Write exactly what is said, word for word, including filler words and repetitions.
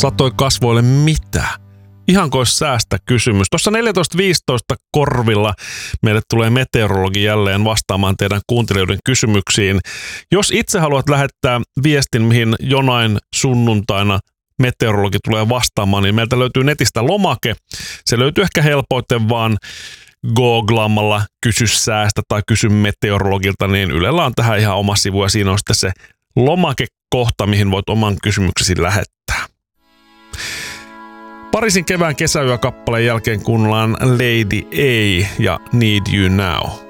satoi kasvoille mitä? Ihan kuin olisi säästä kysymys. Tuossa neljätoista viisitoista korvilla meille tulee meteorologi jälleen vastaamaan teidän kuuntelijoiden kysymyksiin. Jos itse haluat lähettää viestin, mihin jonain sunnuntaina meteorologi tulee vastaamaan, niin meiltä löytyy netistä lomake. Se löytyy ehkä helpoiten vaan googlaamalla kysy säästä tai kysy meteorologilta, niin Ylellä on tähän ihan oma sivu ja siinä on sitten se lomakekohta, mihin voit oman kysymyksesi lähettää. Pariisin kevään kesäyökappaleen jälkeen kuunnellaan Lady A ja Need You Now.